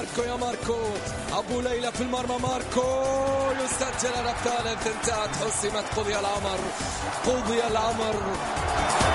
ماركو يا ماركو، أبو ليلى في المرمى، ماركو يسجل الثالث. انتهت، حسمت، قضي الأمر.